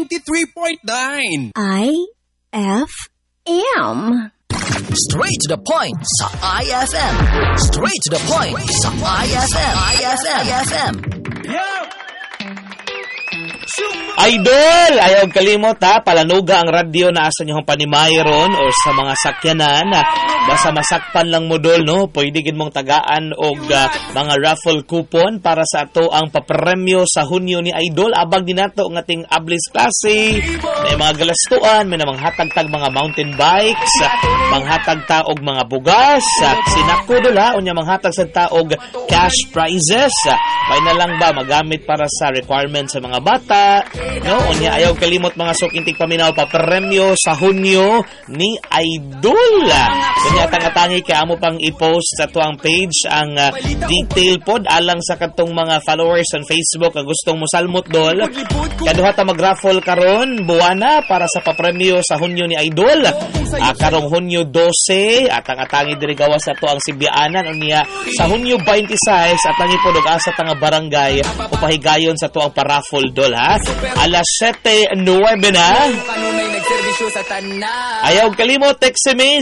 93.9 IFM. Straight to the point sa IFM. Straight to the point sa IFM. IFM. Idol! Ayaw kalimot ha, palanuga ang radyo na asa niyong panimayron o sa mga sakyanan. Basta masakpan lang mo dol, no? Pwede gid mong tagaan og mga raffle coupon para sa ato ang papremyo sa Hunyo ni Idol. Abang din nato ang ating Ablis klase. May mga galastuan, may namang hatag-tag mga mountain bikes, manghatag ta og mga bugas, sinako dol ha, unya manghatag sa ta og cash prizes. May na lang ba magamit para sa requirements sa mga bata. No, unya ayaw kalimot mga sukintig paminaw pa premyo sa Hunyo ni Idol. Kunya tangatangi kay amo pang i-post sa tuang page ang detail pod alang sa katong mga followers on Facebook nga gustong mo salmot dol. Kaduha ta mag-raffle karon buwana para sa papremyo sa Hunyo ni Idol. Karong Hunyo 12 at tangatangi diri gawas sa tuang Sibyaanan unya sa Hunyo 26 at tangi pod og asa tanga barangay upahigayon sa tuang paraffle dol ha. Alas 7:09 na. Ayaw kalimot, text me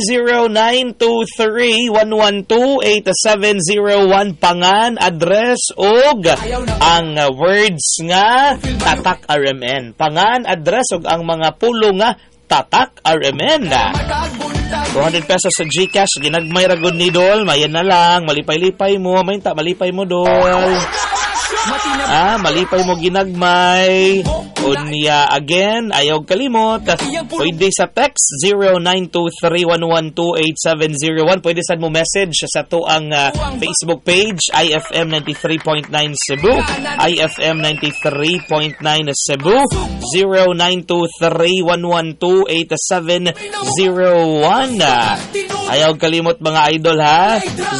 0923-112-8701 pangan, address og ang words nga tatak RMN. Pangan, address og ang mga pulo nga tatak RMN. 200 pesos sa GCash, ginagmay ragod ni Dol, mayan na lang, malipay-lipay mo, mainta, malipay mo Dol. Malipay mo ginagmay. Unya again, ayaw kalimot. Pwede sa text 0923-112-8701. Pwede sa mo message sa to ang Facebook page IFM 93.9 Cebu. IFM 93.9 Cebu. 0923-112-8701. Ayaw kalimot mga idol ha.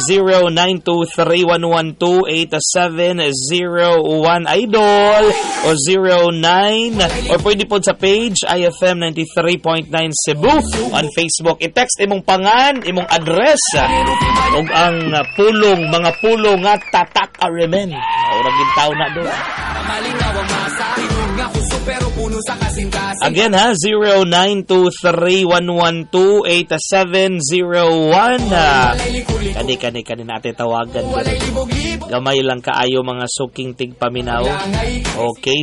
0923-112-8701 idol o 09 or pwede po sa page IFM 93.9 Cebu on Facebook. I-text imong pangan, imong address ug ang mga pulong nga tatak RMN. Maurag gintaw na do. Again ha, 0923-112-8701. Kani natin tawagan. Gamay lang kaayo mga suking tigpaminaw. Okay,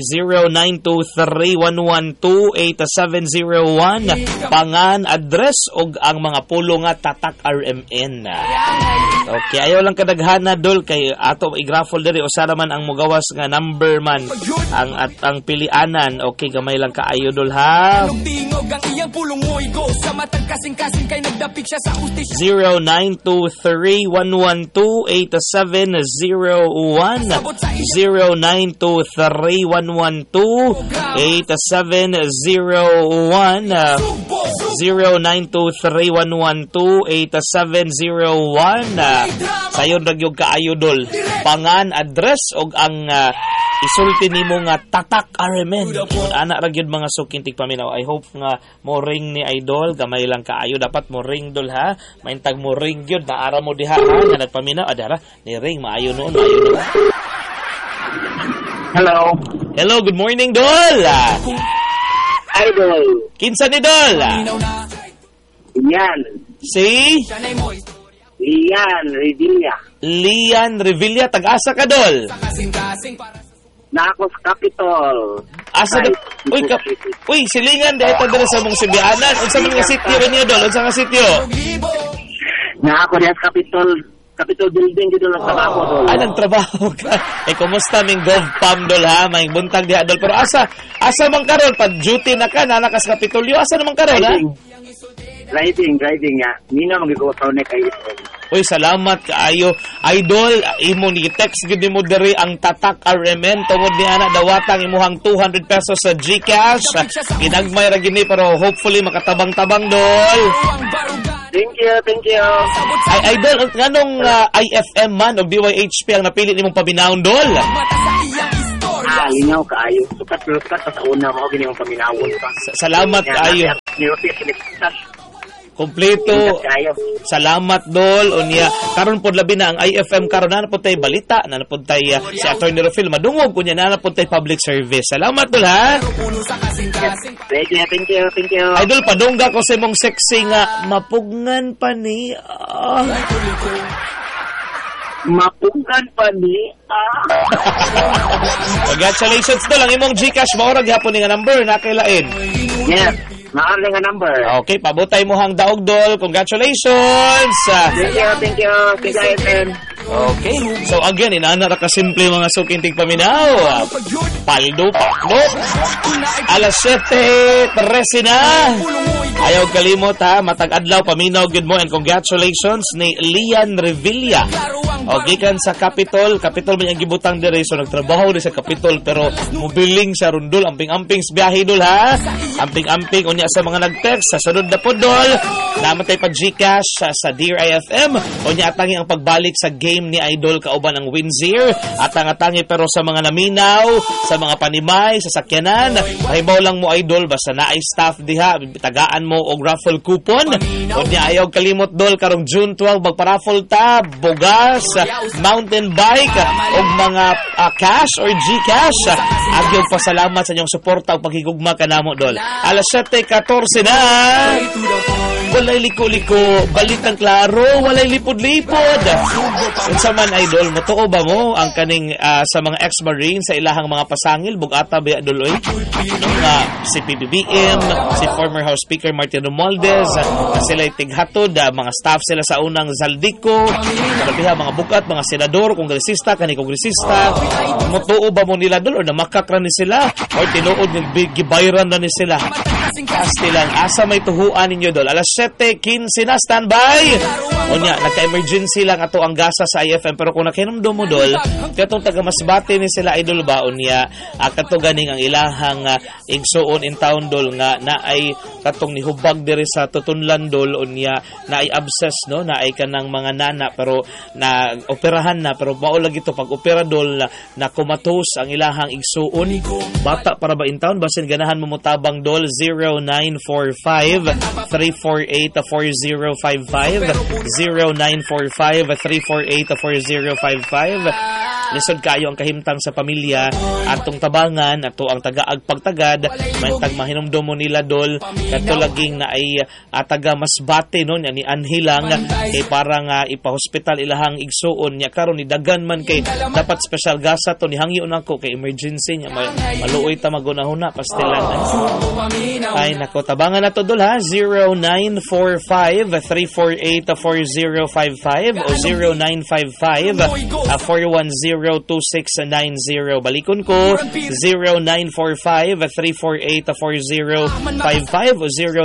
0923-112-8701. Pangan, address og ang mga pulo nga tatak RMN. Okay, ayaw lang kadaghana dol kay ato i-graffle diri usa man ang mugawas nga number man ang pilianan. Okay, gamay lang kaayo dol ha. 0923-112-8701. 0923-112-8701. 0923-112-8701. Sayon ragyog kaayo dol. Pangan, address og ang isulti nimo nga tatak RMN. Anak ragyod mga sukintig paminaw. I hope nga mo ring ni Idol. Gamay lang kaayo. Dapat mo ring dol ha. Maintag mo ring yun. Naara mo diha ha. Nga nagpaminaw. Adara. Ni ring. Maayo noon. Maayo noon. Hello. Hello. Good morning dol. Idol. Kinsa ni dol? Lian. Si? Lian Revilla. Lian Revilla. Tag-asa ka dol? Na ako sa Capitol. Asa na? Uy, silingan dahil ito din sa mong Sibyaanan. Unsa man nga sityo ba niyo dol? Unsa nga sityo? Na ako diyan sa Capitol building dito lang sa ako dol. Nagtrabaho ka. Kumusta ming GovPam dol ha? May buntag diha dol. Pero asa man karon pag duty na ka na sa Kapitolyo? Asa naman karon ha? Driving nga. Nina magigawa sa unek ay Uy, salamat kaayo. Idol, imo ni text gid mo diri ang tatak RMN tungod ni ana dawatang imuhang 200 pesos sa GCash. Ginagmay ra gini pero hopefully makatabang-tabang dol. Thank you. Ay idol, nganong IFM man o DYHP ang napili nimong pabinaon dol? Linaw kaayo. Sukat sa una mo gini yung paminawon pa. Salamat kaayo. Kompleto. Kayo. Salamat dol unya. Karon pod labi na ang IFM karon na pod tay balita, na pod tay si Attorney Rufil madungog kunya na pod tay public service. Salamat dol ha. Thank you. Idol, padungga ko sa imong sexy nga mapugngan pa ni. Mapugan pa ni. Congratulations dol, ang imong GCash maurag hapon nga number na kailain. Yes. Maaari nga number. Okay, pabutay mo hang daog dol. Congratulations. Thank you. IFM. Okay. So again, inaana ra ka simple mga sukintig paminaw. Paldo. Alas 7:13 na. Ayaw kalimot ha, matag adlaw paminaw. Good morning and congratulations ni Lian Revilla. Okay, kan sa Capitol man yung gibutang dire, so nagtrabaho din sa Capitol pero mubiling sa rundol, amping-amping sa biyahe dol ha. Amping-amping unya sa mga nag-text sa sunod na po dol. Namatay pa GCash sa Dear IFM. Unya atangi ang pagbalik sa game ni Idol kauban ang Windsor. Atang-atangi pero sa mga naminaw, sa mga panimay, sa sakyanan, mahibaw lang mo Idol basta naay staff diha, tagaan mo og raffle coupon. Unya ayaw kalimot dol karong June 12 magpa-raffle ta, bugas, mountain bike o mga cash or GCash. Agyong pasalamat sa inyong suporta o paghigugma kanamo dol. Alas 7:14 na. Walay liko-liko, balitang klaro, walay lipod-lipod. Unsa man Idol, matuo ba mo ang kaning sa mga ex-marine sa ilahang mga pasangil bugata ba duloy? Si PBBM, si former House Speaker Martin Romualdez, sila tighatod, mga staff sila sa unang Zaldico, mga bukat, mga senador, kongresista, kongresista. Matuo ba mo nila dul or namakakra ni sila or tinuod ng gibayran na ni sila? Pastilan, asa may tuhuan ninyo dol. Alas 7:15 na, standby. O niya, nagka-emergency lang ato ang gasa sa IFM. Pero kung nakinumdum mo dol, katong taga Masbate ni sila Idol ba, o niya, kato ganing ang ilahang igsuon in town dol nga na ay katong nihubag diri sa Tutunlan dol, o niya, na ay abscess, no? Na ay kanang mga nana, pero na operahan na, pero maulag ito pag opera dol na kumatos ang ilahang igsuon. Bata para ba in town? Basin ganahan mo mutabang dol 0945-348-4055 0945-348-4055. Lisod kayo ang kahimtang sa pamilya atong tabangan ato ang tagaag pagtagad may tagmahinumdum mo nila dol kadto laging na ay taga Masbate no ni Anhilang kay parang ipa-hospital ilahang igsuon nya karon ni dagan man kay dapat special gasa to ni hangyo nako kay emergency nya maluoy ta magunahuna pastilan ay nako tabangan nato dol ha 0945-348-4055 o 0955-410-2690 balikon ko 0945-348-4055 o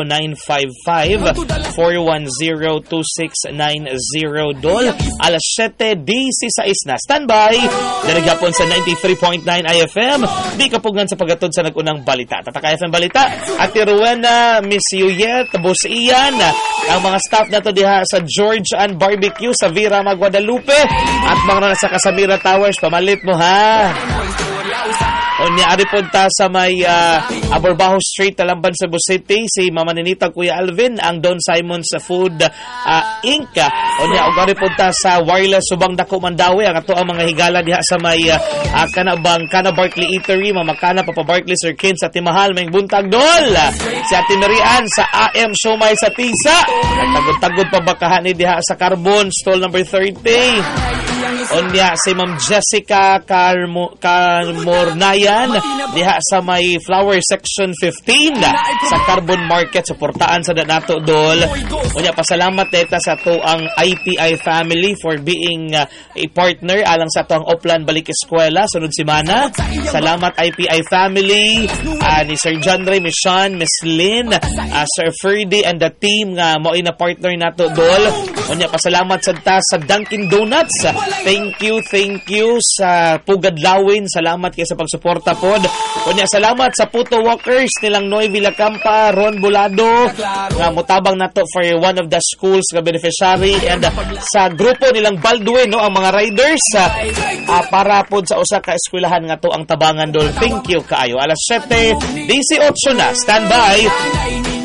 0955-410-2690 dol alas 7:16 na standby nanagyapon sa 93.9 IFM di kapugngan sa pagatod sa nagunang balita Tatak IFM balita at Rowena Miss Yuyet Boss Ian ang mga staff nato diha sa George and Barbecue sa Virama Guadalupe at mga nasa Casamira Towers pamalit mo ha o niari punta sa may Aborbajo Street, Talamban, Cebu City, si Mama Ninita Kuya Alvin, ang Don Simon's Food Inc. O niya, ugari punta sa Wireless Subang Dako Mandawi, ang ato ang mga higala diha sa may Kana Barkley Eatery, Mama Kana, Papa Barkley, Sir Ken, sa Timahal, may buntag dol. Si Ate Marian sa AM Siomay sa Tisa, nagtagod-tagod pa bakahan ni diha sa Carbon, stall number 30. Onya si Ma'am Jessica Carmornayan diha sa may flower section 15 sa Carbon Market suportaan sa nato dol. Onya pasalamat deta sa to ang IPI family for being a partner alang sa to ang Oplan Balik Eskwela sunod semana. Salamat IPI family ni Sir John Ray, Miss Sean, Miss Lynn, Sir Ferdy and the team nga mao na partner nato dol. Onya pasalamat sa Dunkin Donuts. Thank you sa Pugad Lawin. Salamat kayo sa pagsuporta pod. Kunya salamat sa Puto Walkers nilang Noy Villacampa, Ron Bulado nga mutabang nato for one of the schools nga beneficiary and sa grupo nilang Baldwin no ang mga riders para pod sa usa ka eskwelahan nga to ang tabangan dol. Thank you kaayo. Alas 7:18 na. Standby.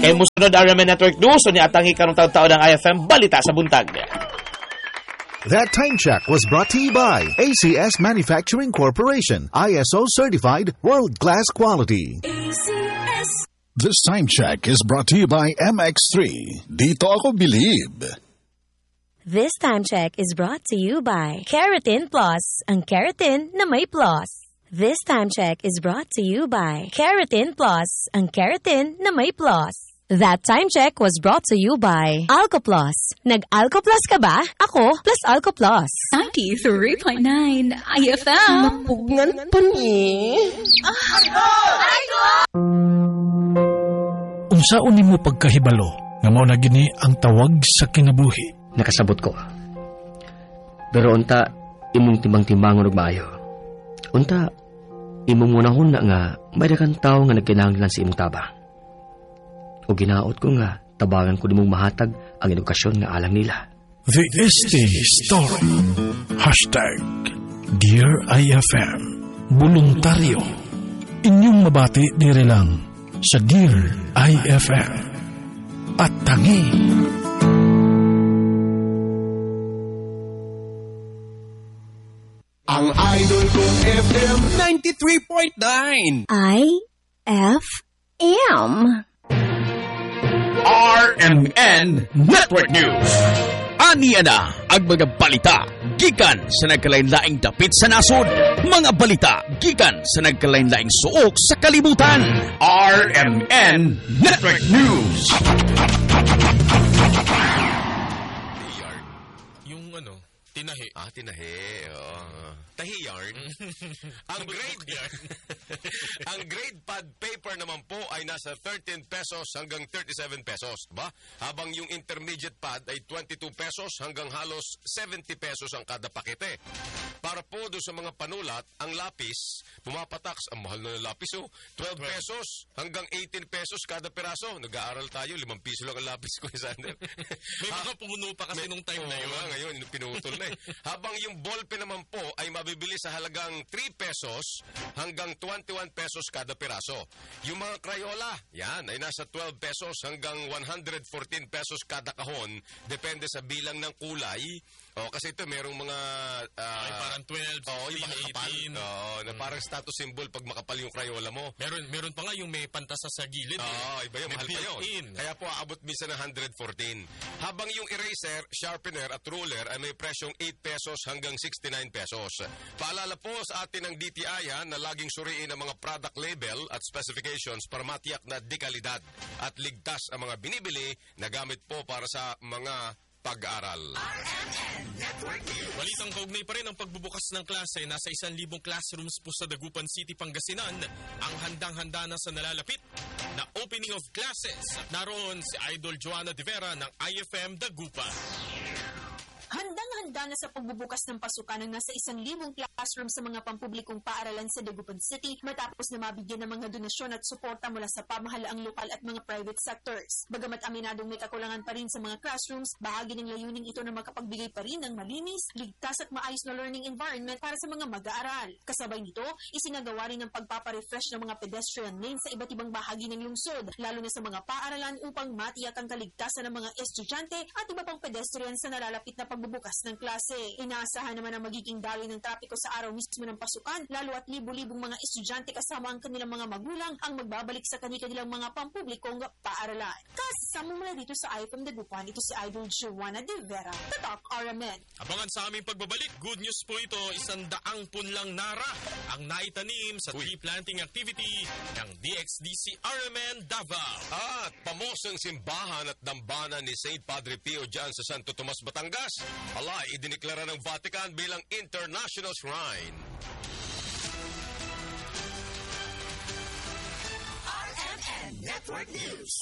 Kay musunod RMN Network News, ni atangi karong taon-taon ng IFM, balita sa buntag. That time check was brought to you by ACS Manufacturing Corporation, ISO certified, world-class quality. This time check is brought to you by MX3. Dito ako believe. This time check is brought to you by Keratin Plus, ang keratin na may plus. This time check is brought to you by Keratin Plus, ang keratin na may plus. That time check was brought to you by Alco Plus. Nag-Alco Plus ka ba? Ako plus Alco Plus. 93.9 IFM. Napugnan pa ni. Unsaon nimo pagkahibalo nga mao na gini ang tawag sa kinabuhi? Nakasabot ko. Pero unta, imong timbang-timbangon og maayo. Unta, imong munahon na nga may daghang tawo nga nagkinahanglan sa imong tabang. O ginaot ko nga, tabangan ko nimong mahatag ang edukasyon nga alang nila. The Este Story. #Dear IFM. Voluntaryo. Inyong mabati dire lang sa Dear IFM. At tangi. Ang idol kong FM 93.9 IFM. RMN Network News. Aniya na ang mga balita gikan sa nagkalain-laing dapit sa nasod. Mga balita gikan sa nagkalain-laing suok sa kalibutan. RMN Network News. Yung tinahi. Tinahi. Tahi yarn. Ang grade pad paper naman po ay nasa 13 pesos hanggang 37 pesos, ba? Habang yung intermediate pad ay 22 pesos hanggang halos 70 pesos ang kada pakete. Para po doon sa mga panulat, ang lapis, pumapataks, ang mahal na ng lapis, 12 pesos hanggang 18 pesos kada peraso. Nag-aaral tayo, 5 piso lang ang lapis ko, Sander. May mga puno pa kasi nung time na yun. Ngayon, pinutol na Habang yung ballpen naman po ay mabibili sa halagang 3 pesos hanggang 21 pesos kada peraso. Yung mga Crayola, yan, ay nasa 12 pesos hanggang 114 pesos kada kahon. Depende sa bilang ng kulay. Kasi ito, merong mga... ay, parang 12, 16, 18. Na parang status symbol pag makapal yung Crayola mo. Meron pa nga yung may pantasa sa gilid. Iba yung mahal pa yun. Kaya po, aabot minsan ng 114. Habang yung eraser, sharpener at ruler ay may presyong 8 pesos hanggang 69 pesos. Paalala po sa atin ng DTI na laging suriin ang mga product label at specifications para matiyak na dekalidad at ligtas ang mga binibili na gamit po para sa mga pag-aaral. Balitang kaugnay pa rin ang pagbubukas ng klase. Nasa 1,000 classrooms po sa Dagupan City, Pangasinan ang handang-handa na sa nalalapit na opening of classes. At naroon si Idol Joanna De Vera ng IFM Dagupan. Handang-handa na sa pagbubukas ng pasukan ng nasa 1,000 classroom sa mga pampublikong paaralan sa Dagupan City matapos na mabigyan ng mga donasyon at suporta mula sa pamahalaang lokal at mga private sectors. Bagamat aminadong may kakulangan pa rin sa mga classrooms, bahagi ng layuning ito na makapagbigay pa rin ng malinis, ligtas at maayos na learning environment para sa mga mag-aaral. Kasabay nito, isinagawa rin ang pagpaparefresh ng mga pedestrian lanes sa iba't ibang bahagi ng lungsod, lalo na sa mga paaralan upang matiyak ang kaligtasan ng mga estudyante at iba pang pedestrian sa nalalapit na pagbubukas ng klase. Inaasahan naman ang magiging daloy ng trapiko sa araw mismo ng pasukan, lalo at libu-libong mga estudyante kasama ang kanilang mga magulang ang magbabalik sa kanilang mga pampublikong paaralan. Kasama mula dito sa IFM Dagupan, ito si Idol Joanna De Vera, Tatak RMN. Abangan sa aming pagbabalik, good news po ito, 100 punlang nara ang naitanim sa tree planting activity ng DXDC RMN Davao. At pamosang simbahan at dambana ni St. Padre Pio dyan sa Santo Tomas, Batangas, idineklara ng Vatican bilang International Shrine. RMN Network News.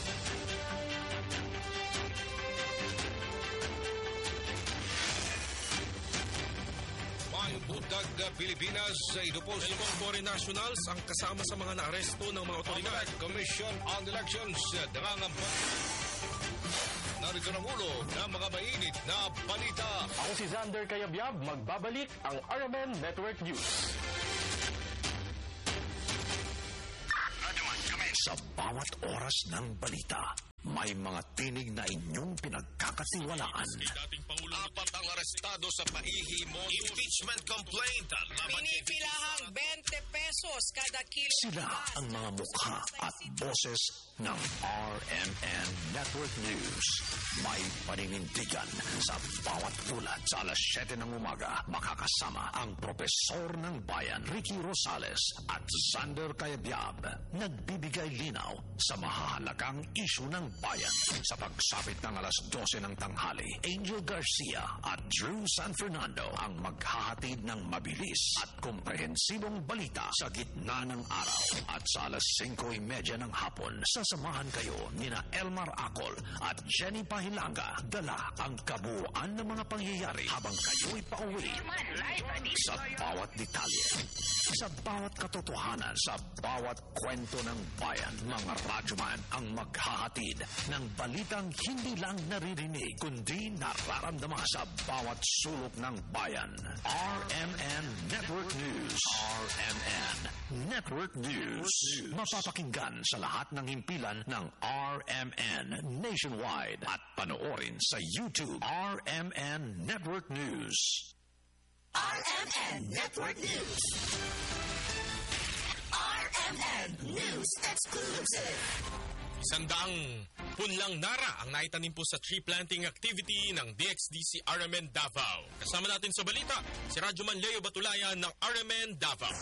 Buntag Pilipinas sa idupos. Dalawang foreign nationals ang kasama sa mga naaresto ng mga otoridad. Commission on Elections nangangamba. Narito ang ulo ng mga mainit na balita. Ako si Xander Kayabyab, magbabalik ang RMN Network News. Sa bawat oras ng balita, may mga tinig na inyong pinagkakatiwalaan. Apat ang arestado sa paihi-modus impeachment complaint. Pinipilahang 20 pesos kada kilo. Sila ang mga mukha at boses ng RMN Network News. May paninindigan sa bawat ulat. Sa alas 7 ng umaga, makakasama ang Propesor ng Bayan, Ricky Rosales at Sander Cayabyab. Nagbibigay linaw sa mahahalagang isyu ng bayan. Sa pagsapit ng alas 12 ng tanghali, Angel Garcia at Drew San Fernando ang maghahatid ng mabilis at komprehensibong balita sa gitna ng araw. At sa alas 5:30 ng hapon, sasamahan kayo nina Elmar Acol at Jenny Pahilanga. Dala ang kabuuan ng mga pangyayari habang kayo'y pauwi. Sa bawat detalye, sa bawat katotohanan, sa bawat kwento ng bayan, mga radyoman ang maghahatid ng balitang hindi lang naririnig, kundi nararamdaman sa bawat sulok ng bayan. RMN Network News. RMN Network News. Mapapakinggan sa lahat ng himpilan ng RMN nationwide at panoorin sa YouTube. RMN Network News. RMN Network News. RMN News Exclusive. Isandang punlang nara ang naitanim po sa tree planting activity ng DXDC RMN Davao. Kasama natin sa balita, si Radyoman Leo Batulayan ng RMN Davao.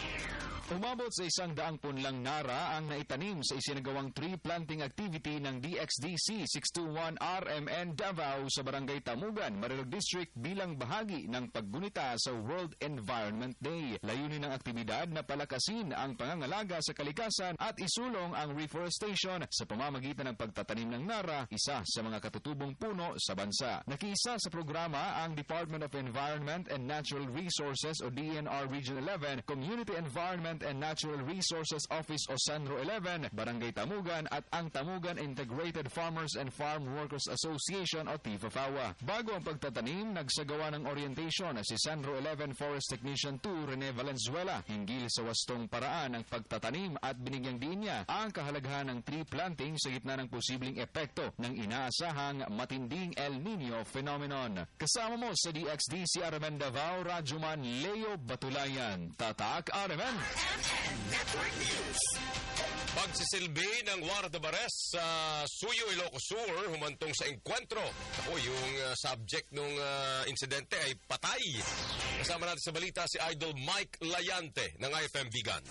Umabot sa 100 punlang nara ang naitanim sa isinagawang tree planting activity ng DXDC 621 RMN Davao sa Barangay Tamugan, Marilog District bilang bahagi ng paggunita sa World Environment Day. Layunin ng aktibidad na palakasin ang pangangalaga sa kalikasan at isulong ang reforestation sa pamamagitan ng pagtatanim ng nara, isa sa mga katutubong puno sa bansa. Nakiisa sa programa ang Department of Environment and Natural Resources o DNR Region 11, Community Environment and Natural Resources Office o Sanro 11, Barangay Tamugan at ang Tamugan Integrated Farmers and Farm Workers Association o TIFAFAWA. Bago ang pagtatanim, nagsagawa ng orientation si Sanro 11 Forest Technician 2 Rene Valenzuela hinggil sa wastong paraan ng pagtatanim at binigyang diin niya ang kahalagahan ng tree planting sa gitna ng posibleng epekto ng inaasahang matinding El Nino phenomenon. Kasama mo sa DXDC RMN Davao, Radyoman Leo Batulayan. Tatak RMN Network News. Pagsisilbi ng Guarda de Bares sa Suyo, Ilocos Sur humantong sa engkwentro. Ako, yung subject ng insidente ay patay. Kasama natin sa balita si Idol Mike Layante ng IFM Bigan.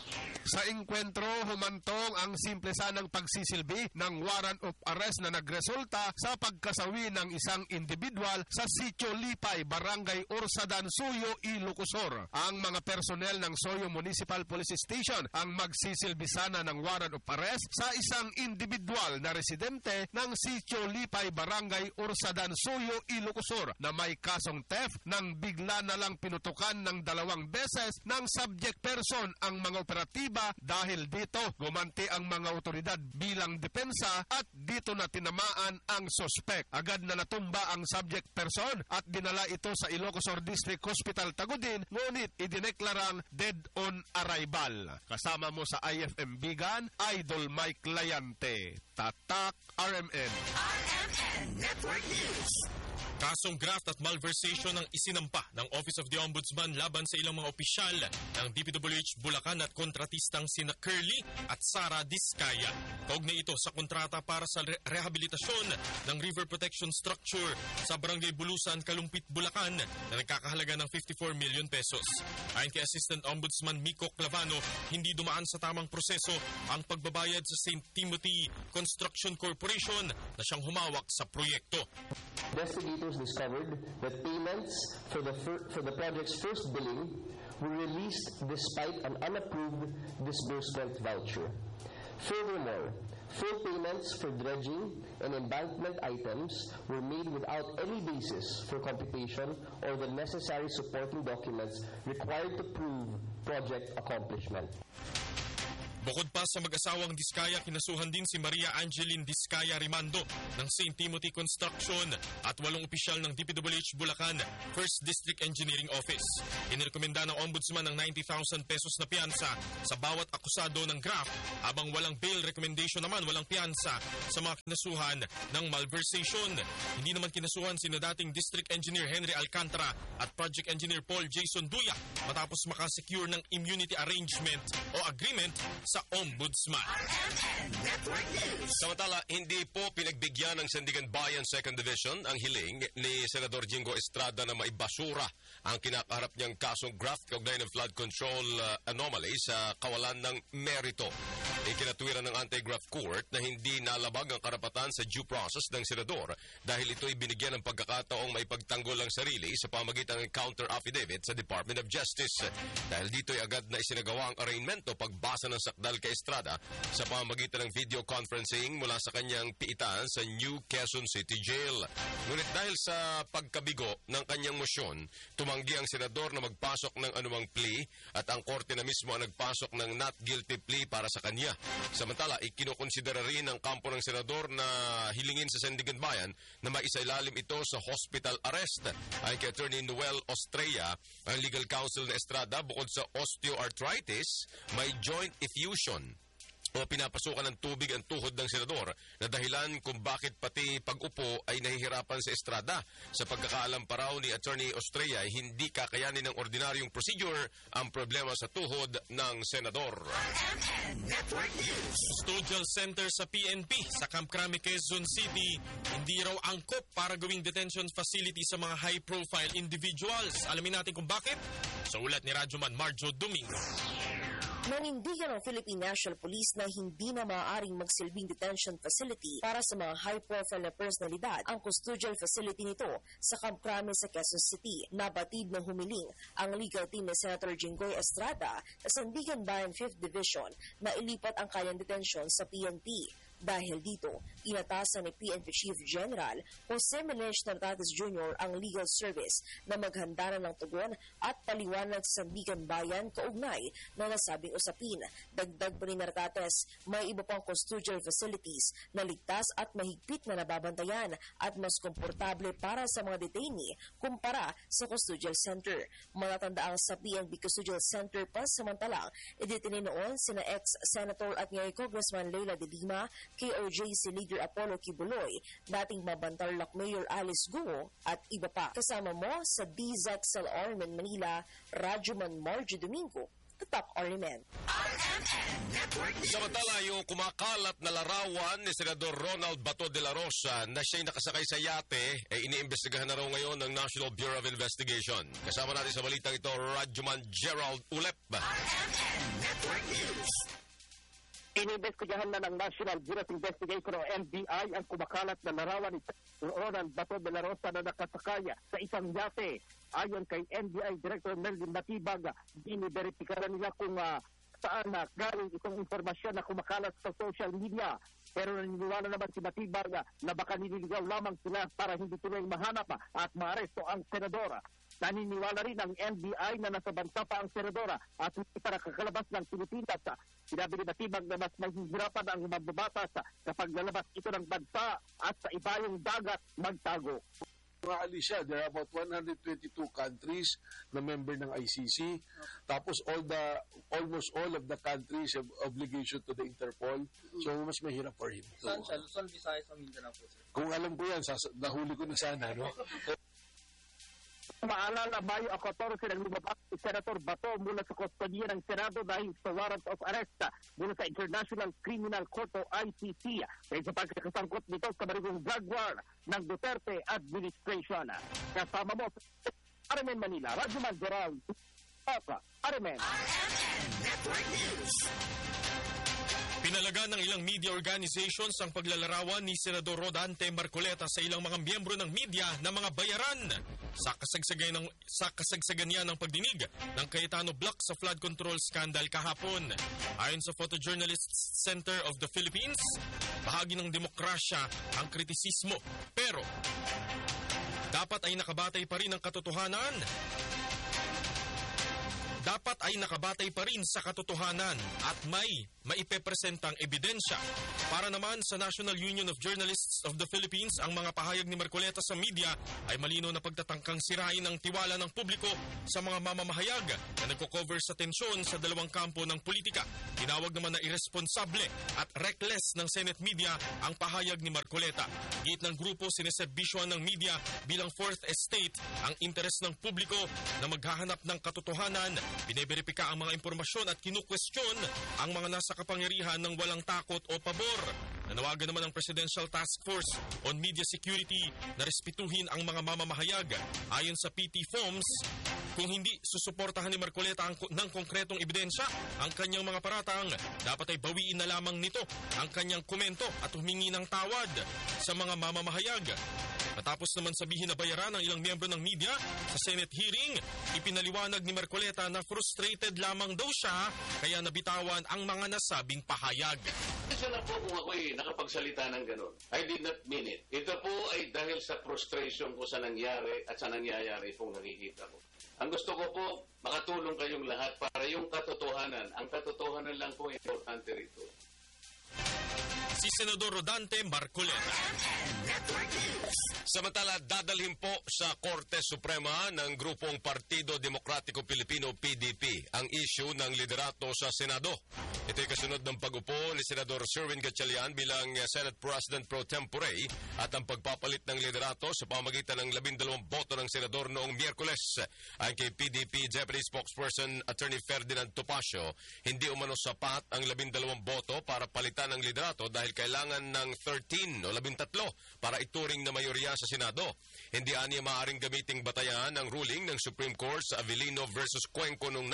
Sa engkwentro, humantong ang simple sanang pagsisilbi ng warrant of arrest na nagresulta sa pagkasawi ng isang individual sa Sitio Lipay, Barangay Ursadan, Suyo, Ilocosur. Ang mga personnel ng Suyo Municipal Police Station ang magsisilbi sana ng warrant of arrest sa isang individual na residente ng Sitio Lipay, Barangay Ursadan, Suyo, Ilocosur na may kasong theft nang bigla na lang pinutukan ng 2 beses ng subject person ang mga operatiba. Dahil dito, gumanti ang mga otoridad bilang depensa at dito na tinamaan ang suspect. Agad na natumba ang subject person at dinala ito sa Ilocos District Hospital Tagudin, ngunit idineklarang dead on arrival. Kasama mo sa IFM Bigan, Idol Mike Layante. Tatak RMN. RMN Network News. Kasong graft at malversation ang isinampa ng Office of the Ombudsman laban sa ilang mga opisyal ng DPWH Bulacan at kontratistang sina Curly at Sara Diskaya. Kaugnay ito sa kontrata para sa rehabilitasyon ng river protection structure sa Barangay Bulusan, Kalumpit, Bulacan na nagkakahalaga ng 54 million pesos. Ayon kay Assistant Ombudsman Miko Clavano, hindi dumaan sa tamang proseso ang pagbabayad sa St. Timothy Construction Corporation na siyang humawak sa proyekto. Investigators discovered that payments for the project's first billing were released despite an unapproved disbursement voucher. Furthermore, full payments for dredging and embankment items were made without any basis for computation or the necessary supporting documents required to prove project accomplishment. Bukod pa sa mag-asawang Diskaya, kinasuhan din si Maria Angeline Diskaya Rimando ng St. Timothy Construction at 8 opisyal ng DPWH Bulacan First District Engineering Office. Inirekomenda ng Ombudsman ng 90,000 pesos na piyansa sa bawat akusado ng graft, habang walang bail recommendation naman, walang piyansa sa mga kinasuhan ng malversation. Hindi naman kinasuhan sina dating District Engineer Henry Alcantara at Project Engineer Paul Jason Duya matapos makasecure ng immunity arrangement o agreement sa Ombudsman. Samantala, hindi po pinagbigyan ng Sandigan Bayan 2nd Division ang hiling ni Senador Jingo Estrada na maibasura ang kinakaharap niyang kasong graft kaugnay ng flood control anomaly sa kawalan ng merito. Ikinatwiran ng Anti-Graft Court na hindi nalabag ang karapatan sa due process ng senador dahil ito'y binigyan ng pagkakataong maipagtanggol ang sarili sa pamagitan ng counter affidavit sa Department of Justice. Dahil dito'y agad na isinagawa ang arraignment o pagbasa ng sakdal kay Estrada sa pamagitan ng video conferencing mula sa kanyang piitan sa New Quezon City Jail. Ngunit dahil sa pagkabigo ng kanyang mosyon, tumanggi ang senador na magpasok ng anumang plea at ang korte na mismo ang nagpasok ng not guilty plea para sa kanya. Samantala, ikinukonsidera rin ng kampo ng senador na hilingin sa Sandigan Bayan na maisailalim ito sa hospital arrest. Ay kay Attorney Noel Ostrella, ang legal counsel na Estrada, bukod sa osteoarthritis, may joint effusion o pinapasukan ng tubig ang tuhod ng senador na dahilan kung bakit pati pag-upo ay nahihirapan sa Estrada. Sa pagkakaalam pa raw ni Attorney Ostrella, hindi kakayanin ng ordinaryong procedure ang problema sa tuhod ng senador. Custodial Center sa PNP sa Camp Crame, Quezon City, hindi raw angkop para gawing detention facility sa mga high-profile individuals. Alamin natin kung bakit sa ulat ni Radyoman Marjo Domingo. Nanindigan ng Philippine National Police na hindi na maaaring magsilbing detention facility para sa mga high-profile na personalidad ang custodial facility nito sa Camp Crame sa Quezon City. Nabatid na humiling ang legal team ni Senator Jingoy Estrada sa Sandigan Bayan 5th Division na ilipat ang kanyang detention sa PNP. Dahil dito, inatasan ni PNP Chief General Jose Menes Nartates Jr. ang legal service na maghanda na ng tugon at paliwanag sa Sandigan Bayan kaugnay na nasabing usapin. Dagdag pa ni Nartates, may iba pang custodial facilities na ligtas at mahigpit na nababantayan at mas komportable para sa mga detainee kumpara sa custodial center. Matatandaan sa PNP Custodial Center pansamantalang idetinin noon sina ex-senator at ngayon Congressman Leila de Lima, KOJC Leader Apollo Kibuloy, dating Mabantarlac Mayor Alice Guo at iba pa. Kasama mo sa DZXL Ormen Manila, Radyoman Marjo Domingo, Tatak Ornament. Samantala, yung kumakalat na larawan ni Senador Ronald Bato de la Rosa na siya'y nakasakay sa yate ay iniimbestigahan na raw ngayon ng National Bureau of Investigation. Kasama natin sa balitang ito, Radyoman Gerald Ulep. Inimbestigahan na ng National Bureau of Investigation o NBI ang kumakalat na larawan ni Ronald Bato de la Rosa na nakasakaya sa isang yate. Ayon kay NBI Director Melvin Matibag, biniberipikaran nila kung saan galing itong informasyon na kumakalat sa social media. Pero naniniwala naman si Matibag na baka nililigaw lamang sila para hindi tuloy mahanap at maaresto ang senadora. Naniniwala rin ang NBI na nasa bansa pa ang senadora at hindi para kakalabas ng Pilipinas. Sinabi ni Matibag na mas mahihirapan ang mababatas kapag lalabas ito ng bansa at sa ibayong dagat magtago. Maalis siya. There are about 122 countries na member ng ICC. Tapos almost all of the countries have obligation to the Interpol. So mas mahirap for him. Saan siya? Luzon, Visayas, o Mindanao po, sir? Kung alam ko yan, nahuli ko na sana, no? Maalala, Mayo 14 nang lumabas si Senator Bato mula sa kustodiya ng Senado dahil sa warrant of arrest mula sa International Criminal Court o ICC dahil sa pagkakasangkot nito sa marigong drug war ng Duterte administration. Kasama mo sa Armen Manila, Radyoman Gerald, Armen. Network News. Pinalaga ng ilang media organizations ang paglalarawan ni Senador Rodante Marcoleta sa ilang mga miyembro ng media na mga bayaran sa kasagsagan niya ng pagdinig ng Cayetano Block sa flood control scandal kahapon. Ayon sa Photojournalists Center of the Philippines, bahagi ng demokrasya ang kritisismo, pero dapat ay nakabatay pa rin ang katotohanan. dapat ay nakabatay pa rin sa katotohanan at may maipepresentang ebidensya. Para naman sa National Union of Journalists of the Philippines, ang mga pahayag ni Marcoleta sa media ay malino na pagtatangkang sirain ang tiwala ng publiko sa mga mamamahayag na nagko-cover sa tensyon sa dalawang kampo ng politika. Tinawag naman na irresponsable at reckless ng Senate media ang pahayag ni Marcoleta. Git ng grupo, sineserbisyohan ng media bilang fourth estate ang interes ng publiko na maghahanap ng katotohanan, bineberipika ang mga impormasyon at kinukwestiyon ang mga nasa kapangyarihan ng walang takot o pabor. Nanawagan naman ang Presidential Task Force on Media Security na respetuhin ang mga mamamahayag. Ayon sa PT Foms, kung hindi susuportahan ni Marcoleta ng konkretong ebidensya ang kanyang mga paratang, dapat ay bawiin na lamang nito ang kanyang komento at humingi ng tawad sa mga mamamahayag. Matapos naman sabihin na bayaran ng ilang miyembro ng media sa Senate hearing, ipinaliwanag ni Marcoleta na frustrated lamang daw siya kaya nabitawan ang mga nasabing pahayag. Isa lang po kung ako'y nakapagsalita ng gano'n. I did not mean it. Ito po ay dahil sa frustration ko sa nangyari at sa nangyayari pong nakikita ko. Ang gusto ko po, makatulong kayong lahat para yung katotohanan. Ang katotohanan lang po importante rito. Si Senador Rodante Marcoleta. Samantala, dadalhin po sa Korte Suprema ng grupong Partido Demokratiko Pilipino PDP ang issue ng liderato sa Senado. Ito'y kasunod ng pag-upo ni Senador Sherwin Gatchalian bilang Senate President pro tempore at ang pagpapalit ng liderato sa pamagitan ng 12 boto ng senador noong Miyerkules. Ayon kay PDP Deputy Spokesperson Attorney Ferdinand Topacio, hindi umano sapat ang 12 boto para palitan ang liderato dahil kailangan ng 13 o 13 para ituring na mayorya sa Senado. Hindi aniya maaaring gamiting batayan ang ruling ng Supreme Court sa Avellino versus Cuenco noong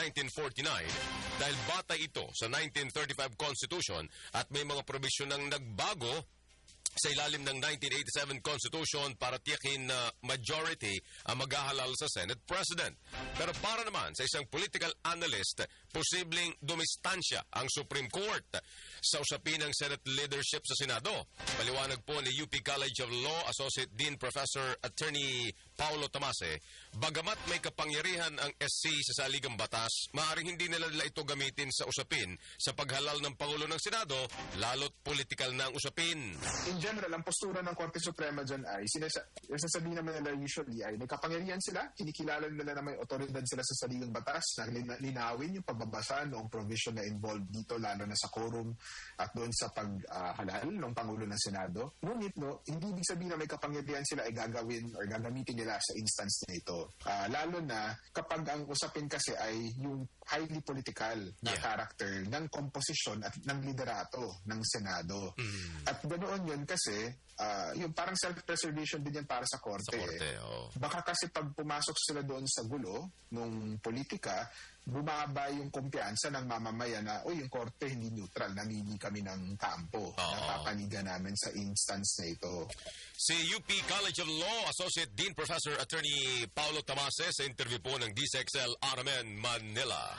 1949 dahil batay ito sa 1935 Constitution at may mga probisyon ng nagbago sa ilalim ng 1987 Constitution para tiyakin na majority ang maghahalal sa Senate President. Pero para naman sa isang political analyst, posibleng dumistansya ang Supreme Court sa usapin ng Senate leadership sa Senado. Paliwanag po ni UP College of Law Associate Dean Professor Attorney Paulo Tamase, bagamat may kapangyarihan ang SC sa saligang batas, maaaring hindi nila ito gamitin sa usapin sa paghalal ng Pangulo ng Senado, lalo't political na ang usapin. In general, ang postura ng Korte Suprema dyan ay, sasabihin naman nila usually ay may kapangyarihan sila, kinikilala nila na may otoridad sila sa saligang batas, na linawin yung pagbabasa noong provision na involved dito, lalo na sa quorum at doon sa paghalal ng Pangulo ng Senado. Ngunit, hindi ibig sabihin na may kapangyarihan sila ay gagawin or gagamitin nila sa instance na ito. Lalo na kapag ang usapin kasi ay yung highly political na character ng komposisyon at ng liderato ng Senado. At ganoon yun kasi yung parang self-preservation din yan para sa korte. Baka kasi pag pumasok sila doon sa gulo nung politika, bumaba yung kumpiyansa ng mamamayan na, yung korte hindi neutral, namili kami ng kampo. Napapanigan namin sa instance na ito. Si UP College of Law Associate Dean Professor Attorney Paulo Tamase sa interview po ng DCXL RMN Manila.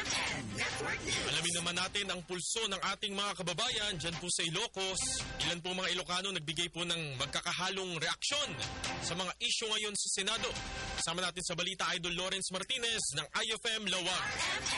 Alamin naman natin ang pulso ng ating mga kababayan dyan po sa Ilocos. Ilan po mga Ilocano nagbigay po ng magkakahalong reaksyon sa mga isyu ngayon sa Senado. Kasama natin sa balita Idol Lawrence Martinez ng IFM Lawag.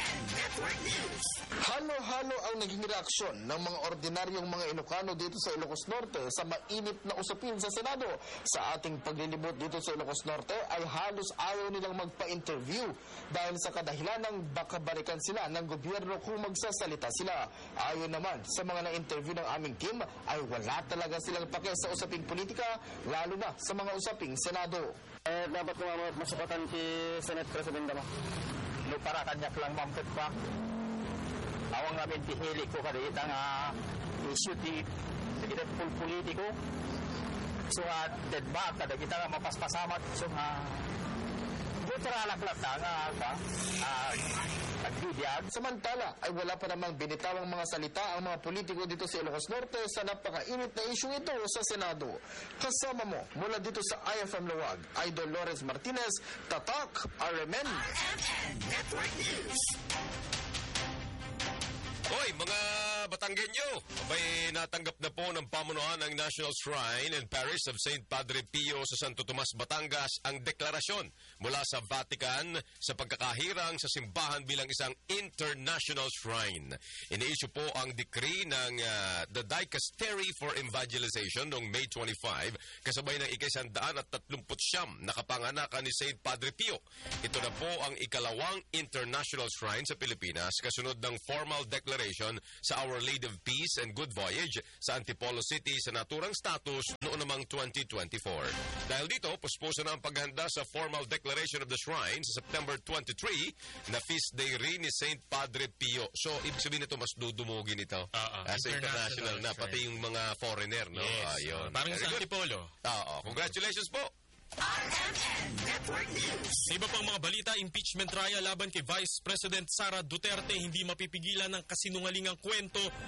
Halo-halo ang naging reaksyon ng mga ordinaryong mga Ilocano dito sa Ilocos Norte sa mainit na usapin sa Senado. Sa ating paglilibot dito sa Ilocos Norte ay halos ayaw nilang magpa-interview dahil sa kadahilanang baka balikan sila ng gobyerno kung magsasalita sila. Ayon naman sa mga na-interview ng aming team ay wala talaga silang pake sa usaping politika, lalo na sa mga usaping Senado. Dapat ko masukatan si Senate President naman. No para kanya lang mampet pa. Awang namin tihili ko kadita nga issue di sa politiko. So dead back kada kita nga mapaspasamat so Samantala ay wala pa namang binitawang mga salita ang mga politiko dito sa Ilocos Norte sa napakainit na issue ito sa Senado. Kasama mo mula dito sa IFM Lawag, Idol Lawrence Martinez, Tatak, RMN Network News. Hoy, mga Batanggenyo, abay natanggap na po ng pamunuan ng National Shrine and Parish of St. Padre Pio sa Santo Tomas, Batangas ang deklarasyon mula sa Vatican sa pagkakahirang sa simbahan bilang isang international shrine. Ini-issue po ang decree ng the Dicastery for Evangelization noong May 25 kasabay ng ika-139 na kapanganakan ni St. Padre Pio. Ito na po ang ikalawang international shrine sa Pilipinas kasunod ng formal declaration sa Our Lady of Peace and Good Voyage sa Antipolo City sa naturang status noong namang 2024. Dahil dito, puspuso na ang paghanda sa formal declaration of the shrine sa September 23 na feast day rin ni St. Padre Pio. So, ibig sabihin nito, mas dudumugin ito. As international na, pati yung mga foreigner, no? Yes. Ayun. Parang sa Antipolo. Oo. Congratulations po! RMN Network News. Sa iba pang mga balita, impeachment trial laban kay Vice President Sara Duterte hindi mapipigilan ng kasinungalingang kwento